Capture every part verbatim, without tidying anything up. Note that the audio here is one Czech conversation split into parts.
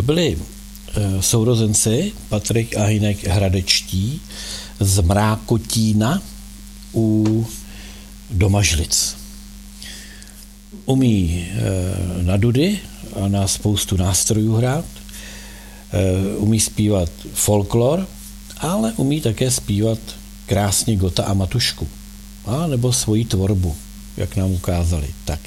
byli sourozenci Patrik a Hynek Hradečtí z Mrákotína u Domažlic. Umí na dudy a na spoustu nástrojů hrát, umí zpívat folklor, ale umí také zpívat krásně Gota a Matušku. A nebo svoji tvorbu, jak nám ukázali. Tak.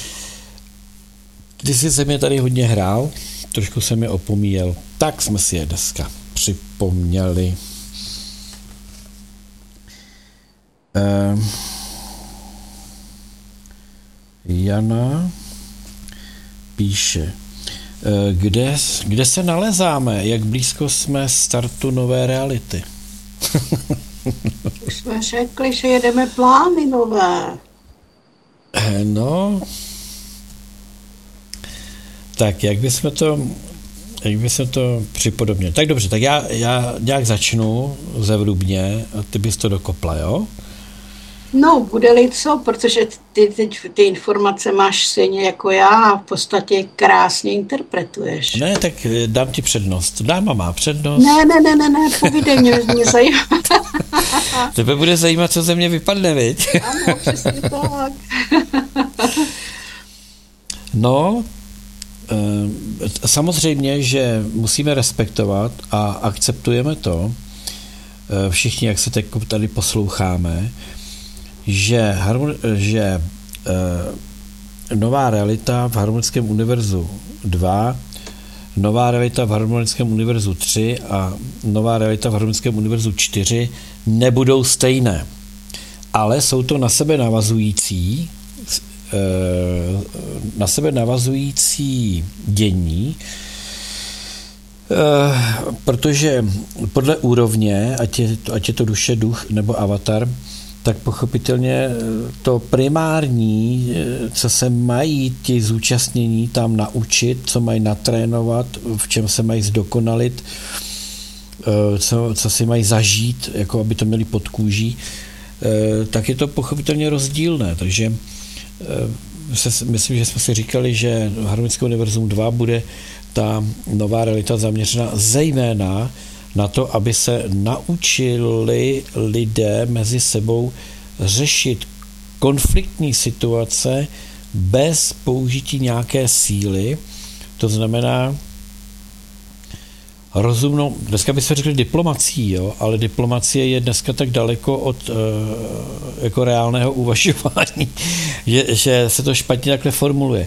Když jsem je tady hodně hrál, trošku jsem je opomíjel, tak jsme si je dneska připomněli. Ehm, Jana píše, kde, kde se nalezáme, jak blízko jsme startu nové reality. Jsme řekli, že jedeme plány nové. No, tak jak bychom to, jak bychom to připodobnili. Tak dobře, tak já, já nějak začnu zevrubně a ty bys to dokopla, jo? No, bude-li co, protože ty teď ty informace máš stejně jako já a v podstatě krásně interpretuješ. Ne, tak dám ti přednost. Dáma má přednost. Ne, ne, ne, ne, ne, povídej, mě, mě zajímá. Tebe bude zajímat, co ze mě vypadne, viď? Ano, přesně tak. No, samozřejmě, že musíme respektovat a akceptujeme to, všichni, jak se teď tady posloucháme, že, že nová realita v Harmonickém univerzu dva, nová realita v Harmonickém univerzu tři a nová realita v Harmonickém univerzu čtyři nebudou stejné. Ale jsou to na sebe navazující na sebe navazující dění, protože podle úrovně, ať je, ať je to duše, duch nebo avatar, tak pochopitelně to primární, co se mají ti zúčastnění tam naučit, co mají natrénovat, v čem se mají zdokonalit, co, co si mají zažít, jako aby to měli pod kůží, tak je to pochopitelně rozdílné. Takže se, myslím, že jsme si říkali, že Harmonické univerzum dva bude ta nová realita zaměřena zejména na to, aby se naučili lidé mezi sebou řešit konfliktní situace bez použití nějaké síly. To znamená rozumnou, dneska bychom řekli diplomací, jo, ale diplomacie je dneska tak daleko od uh, jako reálného uvažování, že, že se to špatně takhle formuluje.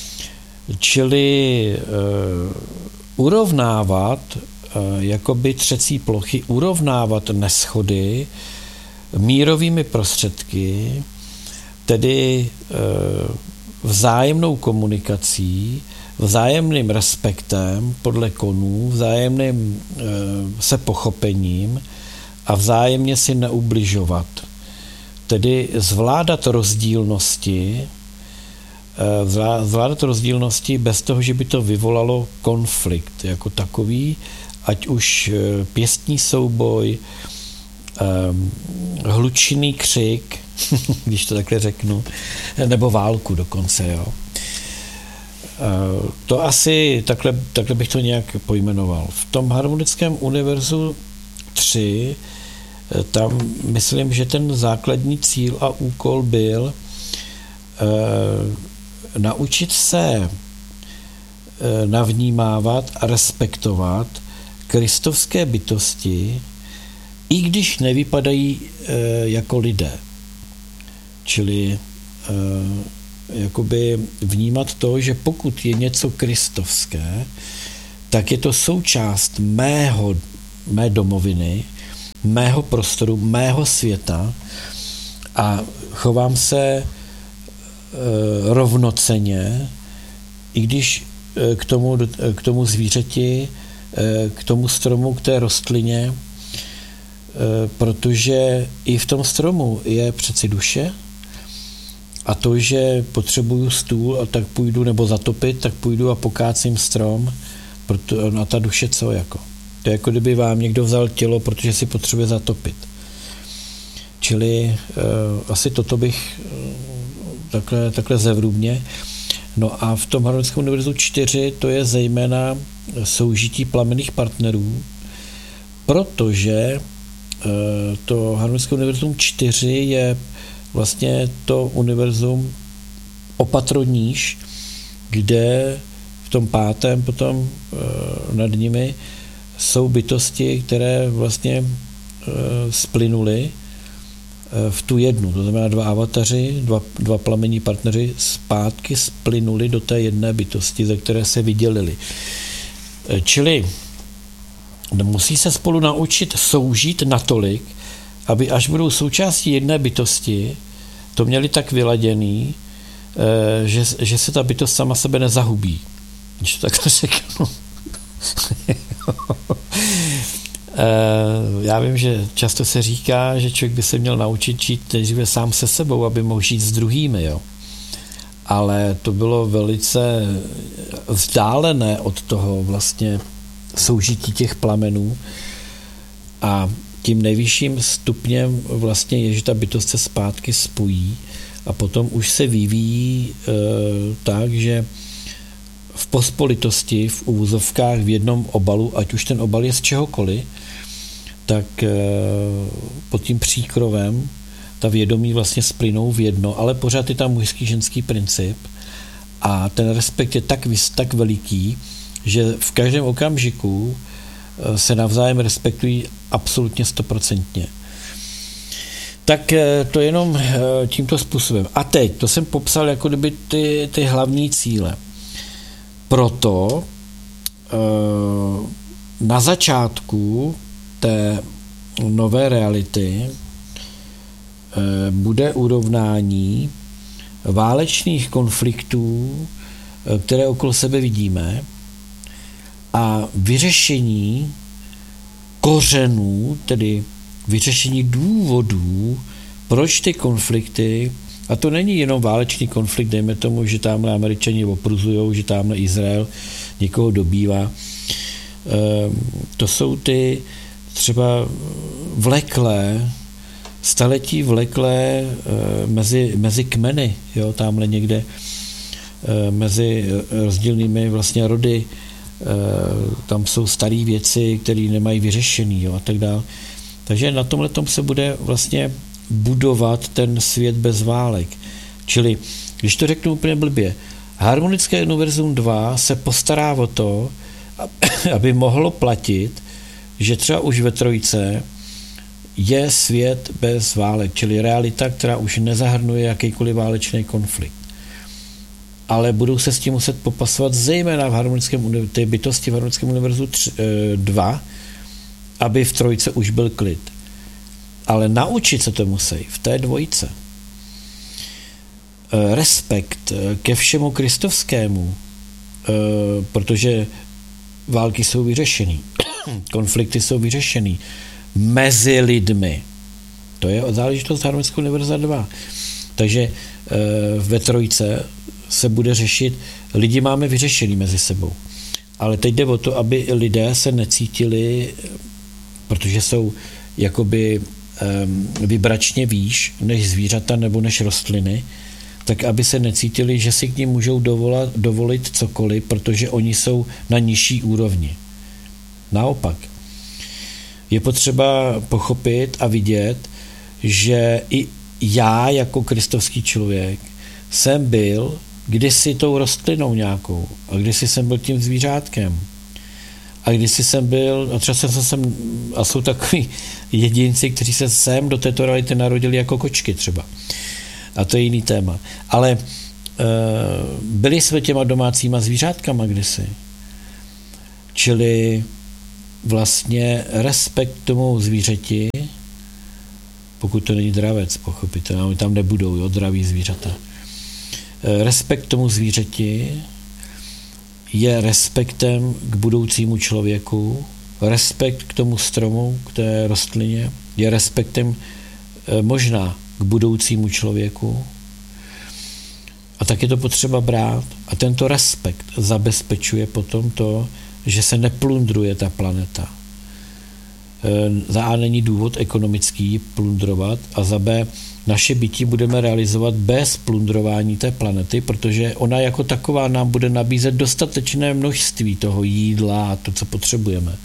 Čili uh, urovnávat uh, jakoby třecí plochy, urovnávat neshody mírovými prostředky, tedy uh, vzájemnou komunikací, vzájemným respektem podle konů, vzájemným e, se pochopením a vzájemně si neubližovat. Tedy zvládat rozdílnosti, e, zvládat rozdílnosti bez toho, že by to vyvolalo konflikt jako takový, ať už e, pěstní souboj, e, hlučný křik, když to takhle řeknu, nebo válku dokonce, jo. To asi, takhle, takhle bych to nějak pojmenoval. V tom Harmonickém univerzu tři, tam myslím, že ten základní cíl a úkol byl eh, naučit se eh, navnímávat a respektovat kristovské bytosti, i když nevypadají eh, jako lidé. Čili eh, jakoby vnímat to, že pokud je něco kristovské, tak je to součást mého, mé domoviny, mého prostoru, mého světa a chovám se e, rovnocenně, i když e, k tomu, k tomu zvířeti, e, k tomu stromu, k té rostlině, e, protože i v tom stromu je přeci duše. A to, že potřebuju stůl a tak půjdu, nebo zatopit, tak půjdu a pokácím strom, proto, a ta duše co jako? To je jako kdyby vám někdo vzal tělo, protože si potřebuje zatopit. Čili uh, asi toto bych uh, takhle, takhle zevrubně. No a v tom Harmonickém univerzu čtyři to je zejména soužití plamenných partnerů, protože to Harmonické univerzum čtyři je vlastně to univerzum opatrodníž, kde v tom pátém potom nad nimi jsou bytosti, které vlastně splynuly v tu jednu. To znamená dva avataři, dva, dva plamení partneři zpátky splynuli do té jedné bytosti, ze které se vydělili. Čili musí se spolu naučit soužít natolik, aby až budou součástí jedné bytosti, to měli tak vyladěný, že, že se ta bytost sama sebe nezahubí. Když to takhle řeknu. Já vím, že často se říká, že člověk by se měl naučit žít nejdříve sám se sebou, aby mohl žít s druhými, jo. Ale to bylo velice vzdálené od toho vlastně soužití těch plamenů a tím nejvyšším stupněm vlastně je, že ta bytost se zpátky spojí a potom už se vyvíjí e, tak, že v pospolitosti, v uvozovkách, v jednom obalu, ať už ten obal je z čehokoliv, tak e, pod tím příkrovem ta vědomí vlastně splynou v jedno, ale pořád je tam mužský ženský princip a ten respekt je tak, tak veliký, že v každém okamžiku se navzájem respektují absolutně stoprocentně. Tak to jenom tímto způsobem. A teď, to jsem popsal jako kdyby ty, ty hlavní cíle. Proto na začátku té nové reality bude urovnání válečných konfliktů, které okolo sebe vidíme, a vyřešení kořenů, tedy vyřešení důvodů, proč ty konflikty, a to není jenom válečný konflikt, dejme tomu, že tamhle Američani opruzujou, že tamhle Izrael někoho dobývá. To jsou ty třeba vleklé, staletí vleklé mezi, mezi kmeny, jo, tamhle někde mezi rozdílnými vlastně rody, tam jsou staré věci, které nemají vyřešený, jo, a tak dále. Takže na tomhletom se bude vlastně budovat ten svět bez válek. Čili, když to řeknu úplně blbě, Harmonické univerzum dva se postará o to, aby mohlo platit, že třeba už ve trojce je svět bez válek, čili realita, která už nezahrnuje jakýkoliv válečný konflikt. Ale budou se s tím muset popasovat zejména v harmonickém, ty bytosti v Harmonickém univerzu dva, aby v trojce už byl klid. Ale naučit se to musí v té dvojce. Respekt ke všemu kristovskému, protože války jsou vyřešený, konflikty jsou vyřešený mezi lidmi. To je záležitost Harmonického univerza dva. Takže ve trojce se bude řešit, lidi máme vyřešený mezi sebou. Ale teď jde o to, aby lidé se necítili, protože jsou jakoby um, vibračně výš než zvířata nebo než rostliny, tak aby se necítili, že si k nim můžou dovolat, dovolit cokoliv, protože oni jsou na nižší úrovni. Naopak. Je potřeba pochopit a vidět, že i já jako kristovský člověk jsem byl kdysi tou rostlinou nějakou a kdysi jsem byl tím zvířátkem a kdysi jsem byl, a třeba jsem sem, a jsou takový jedinci, kteří se sem do této reality narodili jako kočky třeba. A to je jiný téma. Ale e, byli jsme těma domácíma zvířátkama kdysi. Čili vlastně respekt tomu zvířeti, pokud to není dravec, pochopitelně, oni tam nebudou, jo, draví zvířata. Respekt tomu zvířeti je respektem k budoucímu člověku, respekt k tomu stromu, k té rostlině, je respektem možná k budoucímu člověku. A tak je to potřeba brát. A tento respekt zabezpečuje potom to, že se neplundruje ta planeta. za A není důvod ekonomický plundrovat a za B naše bytí budeme realizovat bez plundrování té planety, protože ona jako taková nám bude nabízet dostatečné množství toho jídla a to, co potřebujeme.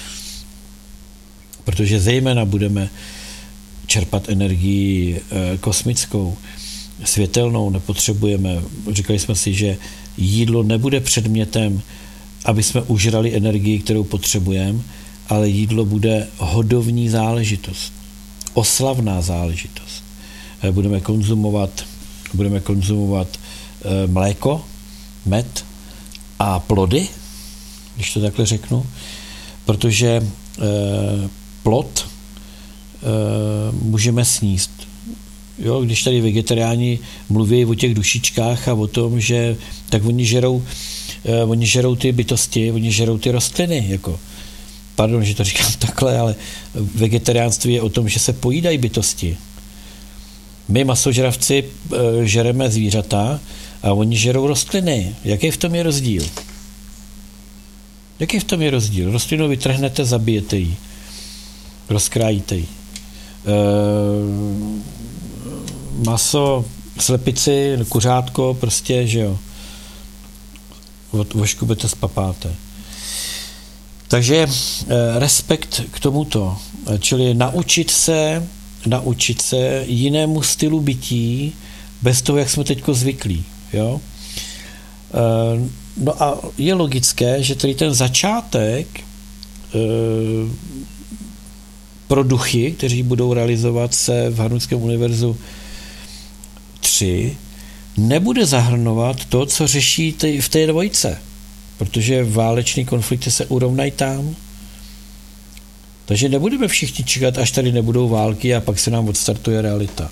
Protože zejména budeme čerpat energii kosmickou, světelnou, nepotřebujeme. Říkali jsme si, že jídlo nebude předmětem, aby jsme užrali energii, kterou potřebujeme, ale jídlo bude hodovní záležitost, oslavná záležitost. Budeme konzumovat, budeme konzumovat mléko, med a plody, když to takhle řeknu, protože plod můžeme sníst. Jo, když tady vegetariáni mluví o těch dušičkách a o tom, že tak oni žerou, oni žerou ty bytosti, oni žerou ty rostliny, jako pardon, že to říkám takhle, ale vegetariánství je o tom, že se pojídají bytosti. My masožravci žereme zvířata a oni žerou rostliny. Jaký v tom je rozdíl? Jaký v tom je rozdíl? Rostlinu vytrhnete, zabijete ji. Rozkrájíte ji. E, maso, slepici, kuřátko, prostě, že jo. Voškubete, spapáte. Takže e, respekt k tomuto, čili naučit se, naučit se jinému stylu bytí, bez toho, jak jsme teďko zvyklí, jo. E, no a je logické, že tady ten začátek e, pro duchy, kteří budou realizovat se v Harmonickém univerzu tři, nebude zahrnovat to, co řeší v té dvojce, protože váleční konflikty se urovnají tam. Takže nebudeme všichni čekat, až tady nebudou války a pak se nám odstartuje realita.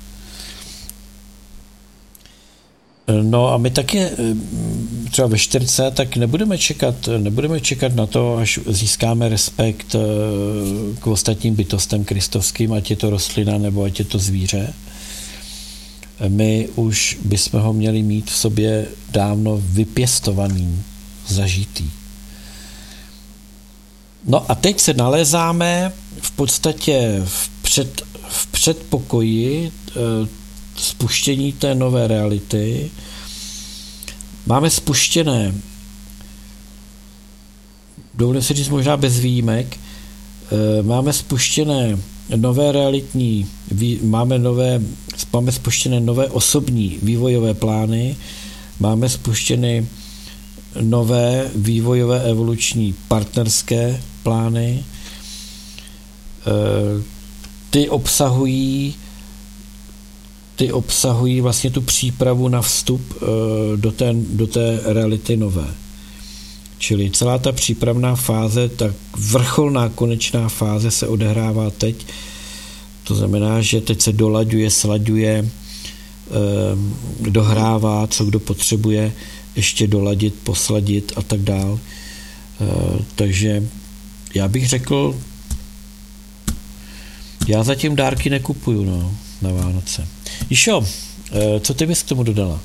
No a my taky třeba ve čtyřce tak nebudeme čekat, nebudeme čekat na to, až získáme respekt k ostatním bytostem kristovským, ať je to rostlina nebo ať je to zvíře. My už bychom ho měli mít v sobě dávno vypěstovaný, zažitý. No a teď se nalézáme v podstatě v, před, v předpokoji spuštění té nové reality. Máme spuštěné, dovolím si říct možná bez výjimek, máme spuštěné nové realitní, máme, nové, máme spuštěné nové osobní vývojové plány, máme spuštěny nové vývojové evoluční partnerské plány. Ty obsahují ty obsahují vlastně tu přípravu na vstup do té, do té reality nové. Čili celá ta přípravná fáze, ta vrcholná konečná fáze se odehrává teď. To znamená, že teď se dolaďuje, slaďuje, dohrává, co kdo potřebuje ještě doladit, posladit a tak dál. Takže já bych řekl, já zatím dárky nekupuju, no, na Vánoce. Jišo, co ty bys k tomu dodala?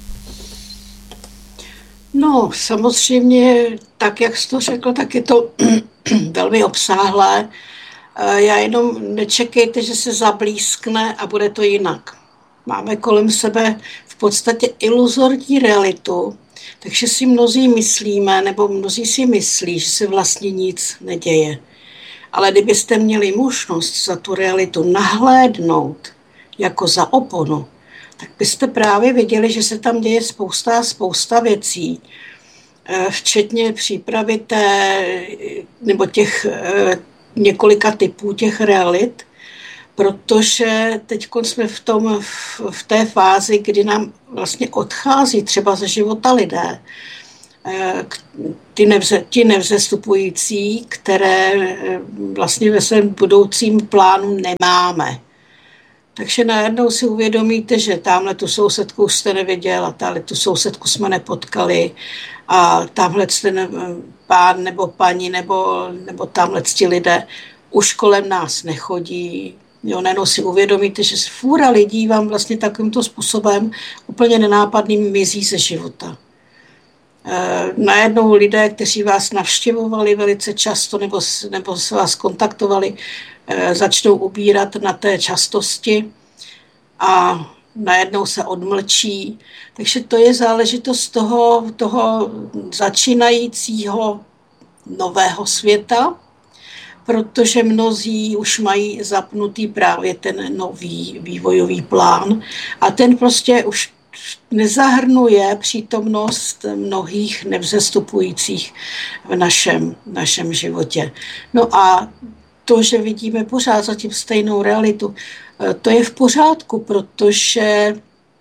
No, samozřejmě, tak jak jsi to řekl, tak je to velmi obsáhlé. Já jenom nečekejte, že se zablískne a bude to jinak. Máme kolem sebe v podstatě iluzorní realitu, takže si mnozí myslíme, nebo mnozí si myslí, že se vlastně nic neděje. Ale kdybyste měli možnost za tu realitu nahlédnout jako za oponu, tak byste právě viděli, že se tam děje spousta, spousta věcí, včetně přípravy té, nebo těch několika typů těch realit, protože teď jsme v, tom, v té fázi, kdy nám vlastně odchází třeba ze života lidé, ty, nevze, ti nevzestupující, které vlastně ve svém budoucím plánu nemáme. Takže najednou si uvědomíte, že tamhle tu sousedku jste neviděl a tahle tu sousedku jsme nepotkali a tamhle ten pán nebo paní nebo, nebo tamhle ti lidé už kolem nás nechodí. Jo, najednou si uvědomíte, že fůra lidí vám vlastně takovýmto způsobem úplně nenápadným mizí ze života. Najednou lidé, kteří vás navštěvovali velice často nebo, nebo se vás kontaktovali, začnou ubírat na té častosti a najednou se odmlčí. Takže to je záležitost toho, toho začínajícího nového světa, protože mnozí už mají zapnutý právě ten nový vývojový plán a ten prostě už nezahrnuje přítomnost mnohých nevzestupujících v našem, našem životě. No a to, že vidíme pořád zatím stejnou realitu, to je v pořádku, protože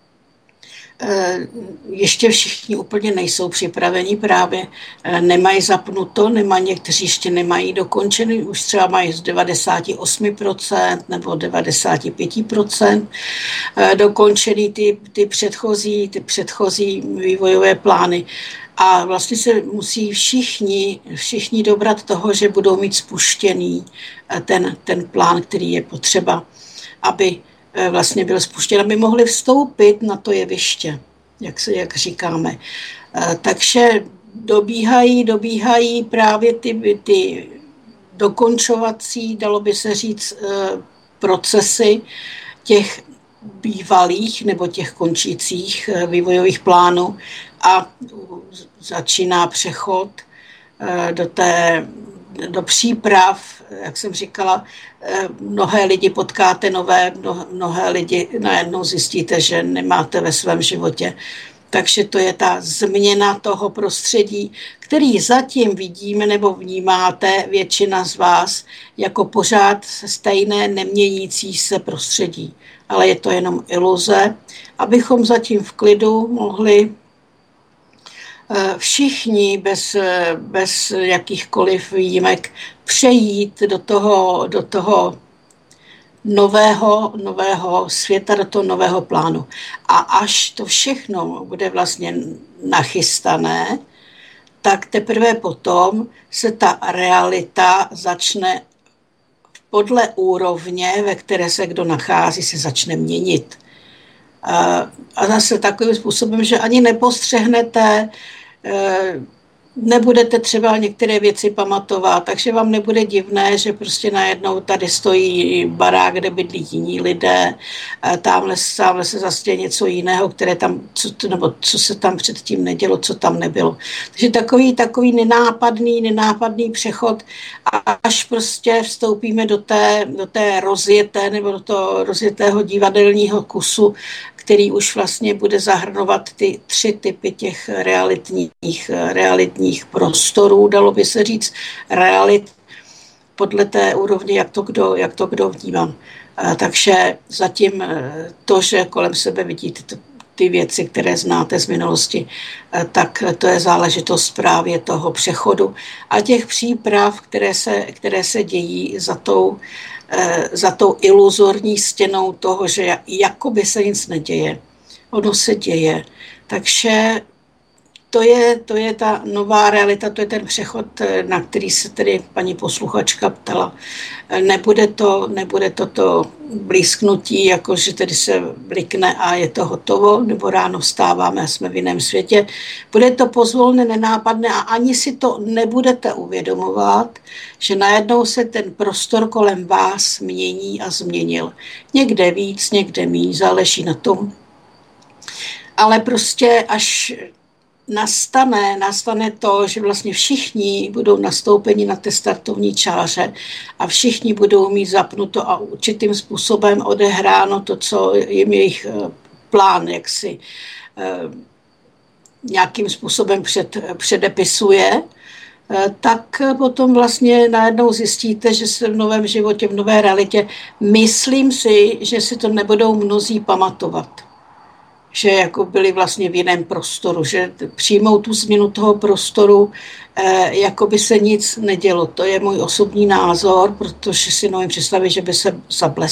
ještě všichni úplně nejsou připraveni, právě nemají zapnuto, nemají, někteří ještě nemají dokončený, už třeba mají z devadesát osm procent nebo devadesát pět procent dokončený ty, ty, předchozí, ty předchozí vývojové plány. A vlastně se musí všichni, všichni dobrat toho, že budou mít spuštěný ten, ten plán, který je potřeba, aby vlastně byl spuštěn, aby mohli vstoupit na to jeviště, jak, se, jak říkáme. Takže dobíhají, dobíhají právě ty, ty dokončovací, dalo by se říct, procesy těch bývalých nebo těch končících vývojových plánů a začíná přechod do té do příprav, jak jsem říkala, mnohé lidi potkáte nové, mnohé lidi najednou zjistíte, že nemáte ve svém životě. Takže to je ta změna toho prostředí, který zatím vidíme nebo vnímáte většina z vás jako pořád stejné neměnící se prostředí. Ale je to jenom iluze, abychom zatím v klidu mohli všichni bez, bez jakýchkoliv výjimek přejít do toho, do toho nového, nového světa, do toho nového plánu. A až to všechno bude vlastně nachystané, tak teprve potom se ta realita začne podle úrovně, ve které se kdo nachází, se začne měnit. A zase takovým způsobem, že ani nepostřehnete, nebudete třeba některé věci pamatovat, takže vám nebude divné, že prostě najednou tady stojí barák, kde bydlí jiní lidé, tamhle, tamhle se zase něco jiného, které tam, co, nebo co se tam předtím nedělo, co tam nebylo. Takže takový, takový nenápadný, nenápadný přechod, až prostě vstoupíme do té, do té rozjeté nebo do toho rozjetého divadelního kusu, který už vlastně bude zahrnovat ty tři typy těch realitních, realitních prostorů, dalo by se říct, realit podle té úrovně, jak to kdo, jak to kdo vnímá. Takže zatím to, že kolem sebe vidíte ty věci, které znáte z minulosti, tak to je záležitost právě toho přechodu a těch příprav, které se, které se dějí za tou, za tou iluzorní stěnou toho, že jakoby se nic neděje. Ono se děje. Takže to je, to je ta nová realita, to je ten přechod, na který se tedy paní posluchačka ptala. Nebude to, nebude to, to blízknutí, jako že tedy se blikne a je to hotovo, nebo ráno vstáváme a jsme v jiném světě. Bude to pozvolné, nenápadné a ani si to nebudete uvědomovat, že najednou se ten prostor kolem vás mění a změnil. Někde víc, někde míň, záleží na tom. Ale prostě až nastane, nastane to, že vlastně všichni budou nastoupeni na té startovní čáře a všichni budou mít zapnuto a určitým způsobem odehráno to, co jim jejich plán jaksi nějakým způsobem před, předepisuje, tak potom vlastně najednou zjistíte, že se v novém životě, v nové realitě, myslím si, že si to nebudou mnozí pamatovat. Že jako byli vlastně v jiném prostoru, že přijmou tu změnu toho prostoru, eh, jako by se nic nedělo. To je můj osobní názor, protože si nevím představit, že by se zablesklo.